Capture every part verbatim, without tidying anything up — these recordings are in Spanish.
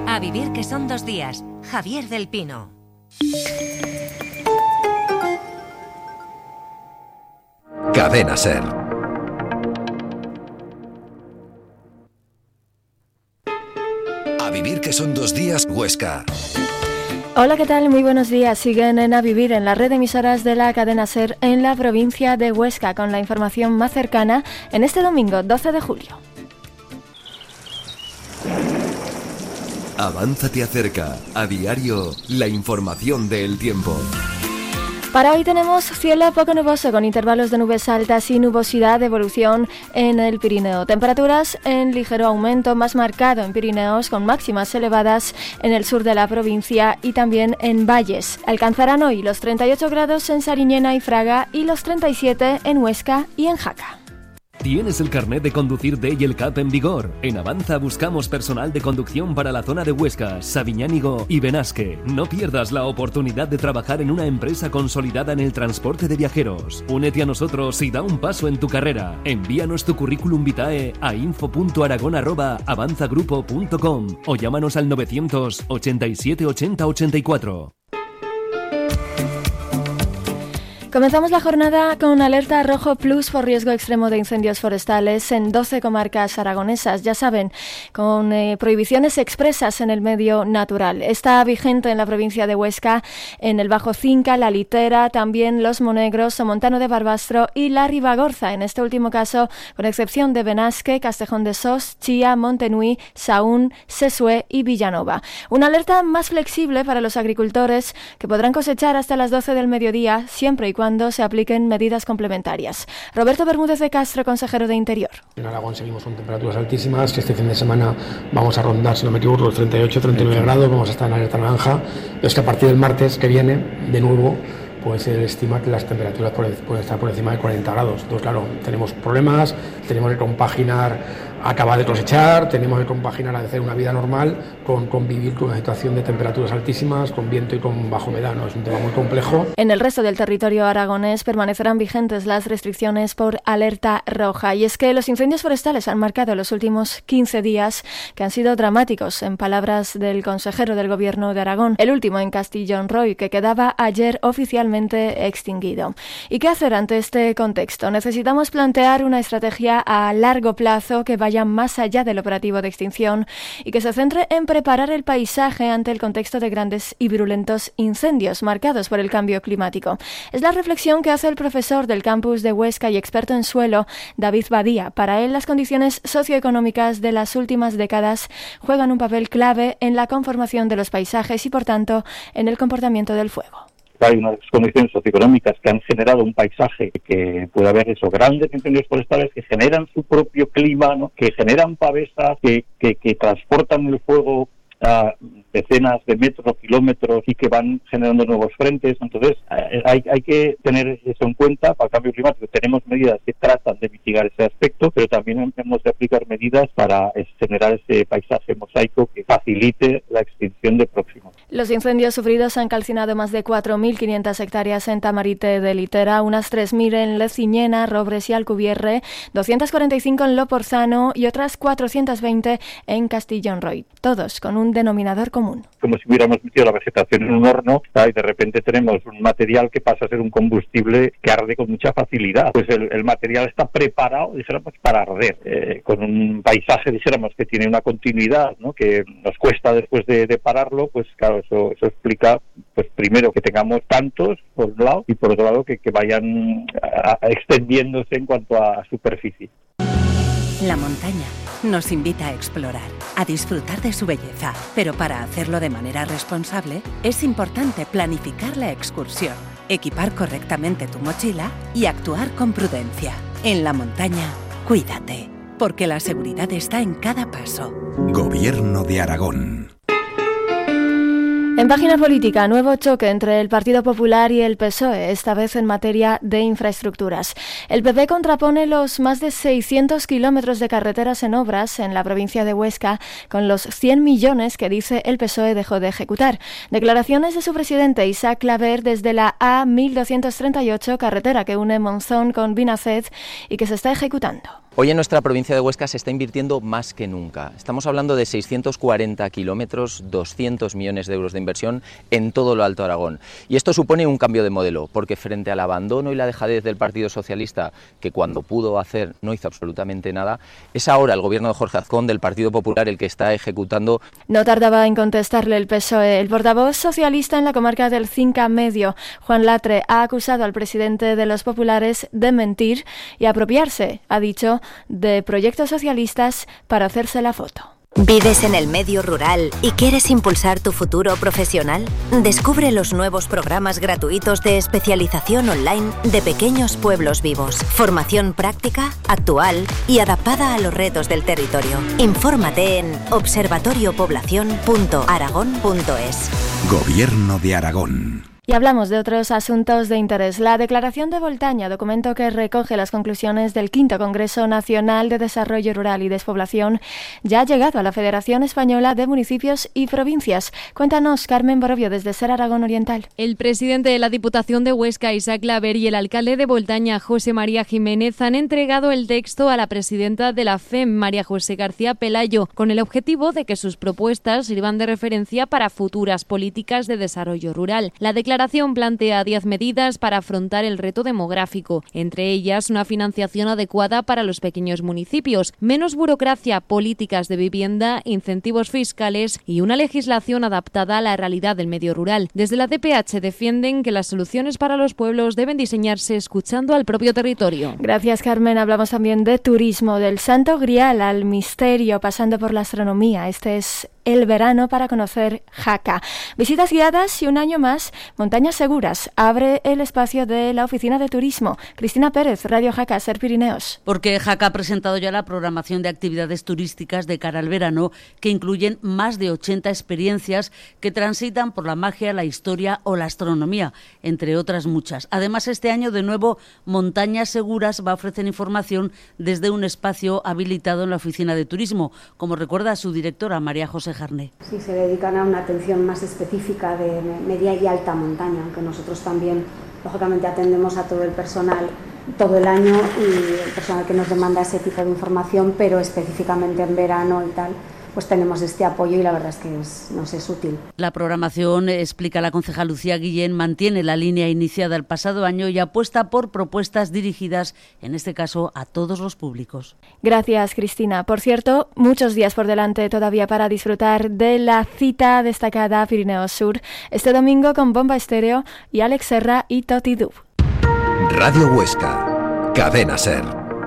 A vivir que son dos días. Javier del Pino. Cadena Ser. A vivir que son dos días, Huesca. Hola, ¿qué tal? Muy buenos días. Siguen en A Vivir en la red de emisoras de la cadena SER en la provincia de Huesca con la información más cercana en este domingo doce de julio. Avanza te acerca, a diario, la información del tiempo. Para hoy tenemos cielo poco nuboso con intervalos de nubes altas y nubosidad de evolución en el Pirineo. Temperaturas en ligero aumento, más marcado en Pirineos, con máximas elevadas en el sur de la provincia y también en valles. Alcanzarán hoy los treinta y ocho grados en Sariñena y Fraga y los treinta y siete en Huesca y en Jaca. ¿Tienes el carnet de conducir D y el C A P en vigor? En Avanza buscamos personal de conducción para la zona de Huesca, Sabiñánigo y Benasque. No pierdas la oportunidad de trabajar en una empresa consolidada en el transporte de viajeros. Únete a nosotros y da un paso en tu carrera. Envíanos tu currículum vitae a info punto aragón arroba avanzagrupo punto com o llámanos al novecientos ochenta y siete ochenta ochenta y cuatro. Comenzamos la jornada con alerta rojo plus por riesgo extremo de incendios forestales en doce comarcas aragonesas, ya saben, con eh, prohibiciones expresas en el medio natural. Está vigente en la provincia de Huesca, en el Bajo Cinca, La Litera, también Los Monegros, Somontano de Barbastro y La Ribagorza, en este último caso, con excepción de Benasque, Castejón de Sos, Chía, Montenui, Saún, Sesue y Villanova. Una alerta más flexible para los agricultores que podrán cosechar hasta las doce del mediodía, siempre y cuando se apliquen medidas complementarias. Roberto Bermúdez de Castro, consejero de Interior. En Aragón seguimos con temperaturas altísimas, que este fin de semana vamos a rondar, si no me equivoco, los treinta y ocho treinta y nueve grados, vamos a estar en alerta naranja, pero es que a partir del martes que viene, de nuevo, pues se estima que las temperaturas pueden estar por encima de cuarenta grados. Entonces, claro, tenemos problemas, tenemos que compaginar acabar de cosechar, tenemos que compaginar a hacer una vida normal con convivir con una situación de temperaturas altísimas, con viento y con baja humedad, ¿no? Es un tema muy complejo. En el resto del territorio aragonés permanecerán vigentes las restricciones por alerta roja. Y es que los incendios forestales han marcado los últimos quince días, que han sido dramáticos, en palabras del consejero del Gobierno de Aragón. El último en Castillón Roy, que quedaba ayer oficialmente extinguido. ¿Y qué hacer ante este contexto? Necesitamos plantear una estrategia a largo plazo que vaya más allá del operativo de extinción y que se centre en preparar el paisaje ante el contexto de grandes y virulentos incendios marcados por el cambio climático. Es la reflexión que hace el profesor del campus de Huesca y experto en suelo, David Badía. Para él, las condiciones socioeconómicas de las últimas décadas juegan un papel clave en la conformación de los paisajes y, por tanto, en el comportamiento del fuego. Hay unas condiciones socioeconómicas que han generado un paisaje que puede haber esos grandes incendios forestales que generan su propio clima, ¿no? Que generan pavesas, que, que, que transportan el fuego a decenas de metros, kilómetros y que van generando nuevos frentes. Entonces hay, hay que tener eso en cuenta para el cambio climático. Tenemos medidas que tratan de mitigar ese aspecto, pero también hemos de aplicar medidas para generar ese paisaje mosaico que facilite la extinción de próximos. Los incendios sufridos han calcinado más de cuatro mil quinientas hectáreas en Tamarite de Litera, unas tres mil en Leciñena, Robres y Alcubierre, doscientas cuarenta y cinco en Loporzano y otras cuatrocientas veinte en Castillón Roy, todos con un denominador común. Como si hubiéramos metido la vegetación en un horno, ¿sabes? Y de repente tenemos un material que pasa a ser un combustible que arde con mucha facilidad. Pues el, el material está preparado, dijéramos, para arder, eh, con un paisaje, dijéramos, que tiene una continuidad, ¿no? Que nos cuesta después de, de pararlo. Pues claro, eso, eso explica, pues primero, que tengamos tantos, por un lado, y por otro lado, que, que vayan a, a extendiéndose en cuanto a superficie. La montaña nos invita a explorar, a disfrutar de su belleza, pero para hacerlo de manera responsable es importante planificar la excursión, equipar correctamente tu mochila y actuar con prudencia. En la montaña, cuídate, porque la seguridad está en cada paso. Gobierno de Aragón. En página política, nuevo choque entre el Partido Popular y el P S O E, esta vez en materia de infraestructuras. El P P contrapone los más de seiscientos kilómetros de carreteras en obras en la provincia de Huesca con los cien millones que dice el P S O E dejó de ejecutar. Declaraciones de su presidente Isaac Claver desde la A mil doscientos treinta y ocho, carretera que une Monzón con Binacet y que se está ejecutando. Hoy en nuestra provincia de Huesca se está invirtiendo más que nunca. Estamos hablando de seiscientos cuarenta kilómetros, doscientos millones de euros de inversión en todo lo Alto Aragón. Y esto supone un cambio de modelo, porque frente al abandono y la dejadez del Partido Socialista, que cuando pudo hacer no hizo absolutamente nada, es ahora el gobierno de Jorge Azcón del Partido Popular el que está ejecutando. No tardaba en contestarle el P S O E. El portavoz socialista en la comarca del Cinca Medio, Juan Latre, ha acusado al presidente de los populares de mentir y apropiarse, ha dicho, de proyectos socialistas para hacerse la foto. ¿Vives en el medio rural y quieres impulsar tu futuro profesional? Descubre los nuevos programas gratuitos de especialización online de Pequeños Pueblos Vivos. Formación práctica, actual y adaptada a los retos del territorio. Infórmate en observatorio población punto aragón punto es. Gobierno de Aragón. Y hablamos de otros asuntos de interés. La Declaración de Voltaña, documento que recoge las conclusiones del quinto Congreso Nacional de Desarrollo Rural y Despoblación, ya ha llegado a la Federación Española de Municipios y Provincias. Cuéntanos, Carmen Borovio, desde Ser Aragón Oriental. El presidente de la Diputación de Huesca, Isaac Claver, y el alcalde de Voltaña, José María Jiménez, han entregado el texto a la presidenta de la F E M, María José García Pelayo, con el objetivo de que sus propuestas sirvan de referencia para futuras políticas de desarrollo rural. La declaración La declaración plantea diez medidas para afrontar el reto demográfico, entre ellas una financiación adecuada para los pequeños municipios, menos burocracia, políticas de vivienda, incentivos fiscales y una legislación adaptada a la realidad del medio rural. Desde la D P H defienden que las soluciones para los pueblos deben diseñarse escuchando al propio territorio. Gracias, Carmen. Hablamos también de turismo, del Santo Grial al misterio, pasando por la astronomía. Este es el verano para conocer Jaca. Visitas guiadas y un año más, Montañas Seguras. Abre el espacio de la Oficina de Turismo. Cristina Pérez, Radio Jaca, Ser Pirineos. Porque Jaca ha presentado ya la programación de actividades turísticas de cara al verano, que incluyen más de ochenta experiencias que transitan por la magia, la historia o la astronomía, entre otras muchas. Además, este año, de nuevo, Montañas Seguras va a ofrecer información desde un espacio habilitado en la Oficina de Turismo, como recuerda su directora, María José Jarné. Sí, se dedican a una atención más específica de media y alta montaña, aunque nosotros también, lógicamente, atendemos a todo el personal todo el año y el personal que nos demanda ese tipo de información, pero específicamente en verano y tal, pues tenemos este apoyo y la verdad es que es, nos es útil. La programación, explica la concejal Lucía Guillén, mantiene la línea iniciada el pasado año y apuesta por propuestas dirigidas, en este caso, a todos los públicos. Gracias, Cristina. Por cierto, muchos días por delante todavía para disfrutar de la cita destacada Pirineos Sur, este domingo con Bomba Estéreo y Alex Serra y Toti Dub. Radio Huesca, Cadena Ser.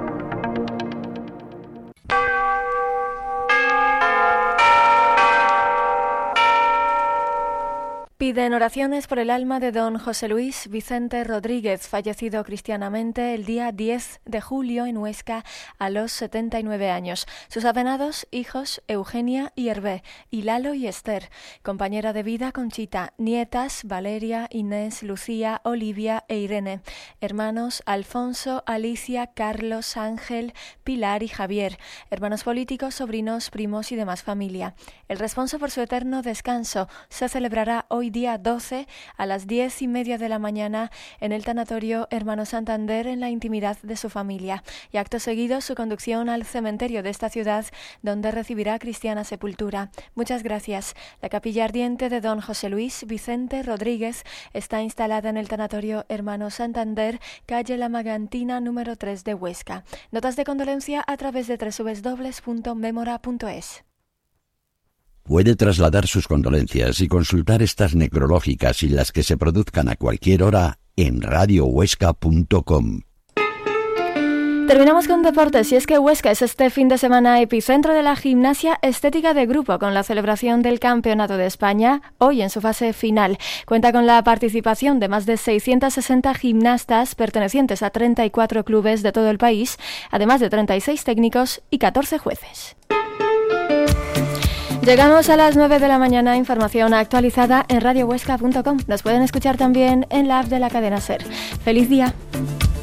Piden oraciones por el alma de don José Luis Vicente Rodríguez, fallecido cristianamente el día diez de julio en Huesca a los setenta y nueve años. Sus avenados hijos Eugenia y Hervé, y Lalo y Esther, compañera de vida Conchita, nietas Valeria, Inés, Lucía, Olivia e Irene, hermanos Alfonso, Alicia, Carlos, Ángel, Pilar y Javier, hermanos políticos, sobrinos, primos y demás familia. El responso por su eterno descanso se celebrará hoy día doce a las diez y media de la mañana en el tanatorio Hermano Santander, en la intimidad de su familia, y acto seguido su conducción al cementerio de esta ciudad, donde recibirá cristiana sepultura. Muchas gracias. La capilla ardiente de don José Luis Vicente Rodríguez está instalada en el tanatorio Hermano Santander, calle La Magantina número tres de Huesca. Notas de condolencia a través de doble u doble u doble u punto memora punto es. Puede trasladar sus condolencias y consultar estas necrológicas y las que se produzcan a cualquier hora en radio huesca punto com. Terminamos con deportes, y es que Huesca es este fin de semana epicentro de la gimnasia estética de grupo, con la celebración del Campeonato de España, hoy en su fase final. Cuenta con la participación de más de seiscientas sesenta gimnastas pertenecientes a treinta y cuatro clubes de todo el país, además de treinta y seis técnicos y catorce jueces. Llegamos a las nueve de la mañana, información actualizada en radio huesca punto com. Nos pueden escuchar también en la app de la cadena SER. ¡Feliz día!